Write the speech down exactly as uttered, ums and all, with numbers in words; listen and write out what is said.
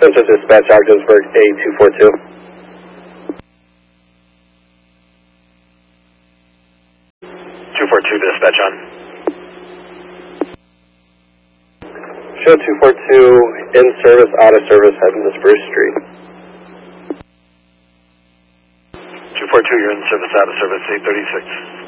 Central Dispatch, Ogdensburg, A two four two. two four two, dispatch on. Show two four two, in service, out of service, heading to Spruce Street. two four two, you're in service, out of service, eight thirty-six.